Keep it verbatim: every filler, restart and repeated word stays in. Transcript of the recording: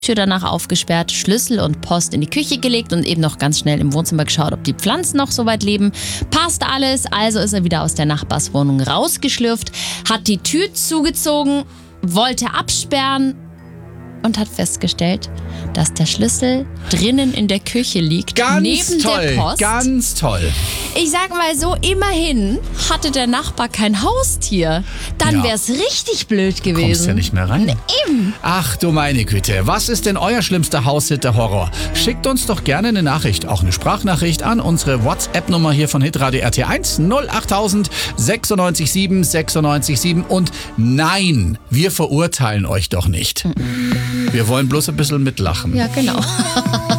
Tür danach aufgesperrt, Schlüssel und Post in die Küche gelegt und eben noch ganz schnell im Wohnzimmer geschaut, ob die Pflanzen noch so weit leben. Passt alles, also ist er wieder aus der Nachbarswohnung rausgeschlüpft, hat die Tür zugezogen, wollte absperren und hat festgestellt, dass der Schlüssel drinnen in der Küche liegt, Ganz neben toll, der Post. ganz toll. Ich sag mal so, immerhin hatte der Nachbar kein Haustier. Dann Ja. wär's richtig blöd gewesen. Kommst ja nicht mehr rein. Ne, eben. Ach du meine Güte, was ist denn euer schlimmster Haushitter-Horror? Schickt uns doch gerne eine Nachricht, auch eine Sprachnachricht an unsere WhatsApp-Nummer hier von Hitradio R T eins null achttausend sechsundneunzig sieben sechsundneunzig sieben und nein, wir verurteilen euch doch nicht. Wir wollen bloß ein bisschen mitlachen. Ja, genau.